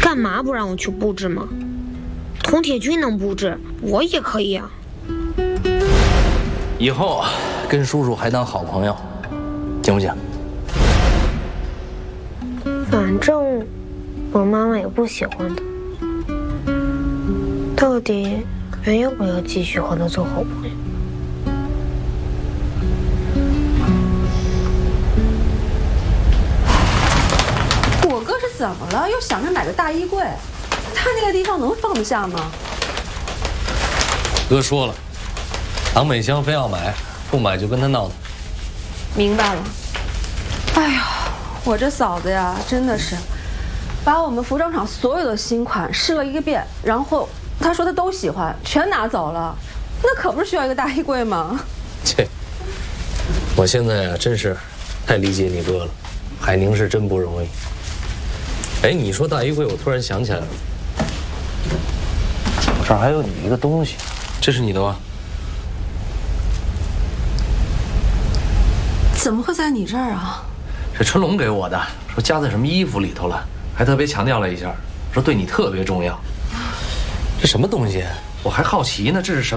干嘛不让我去布置吗？童铁军能布置，我也可以啊。 以后跟叔叔还当好朋友，行不行？ 反正我妈妈也不喜欢他，到底还要不要继续和他做好朋友？ 我哥是怎么了？又想着买个大衣柜，他那个地方能放得下吗？ 哥说了，唐美香非要买，不买就跟他闹腾。 明白了。哎呀，我这嫂子呀，真的是把我们服装厂所有的新款试了一个遍，然后她说她都喜欢，全拿走了。那可不是需要一个大衣柜吗？ 切，我现在呀，真是太理解你哥了。海宁是真不容易。哎，你说大衣柜，我突然想起来了，我这儿还有你一个东西，这是你的吗？ 怎么会在你这儿啊？ 这春龙给我的，说夹在什么衣服里头了，还特别强调了一下，说对你特别重要。这什么东西？我还好奇呢，这是什么？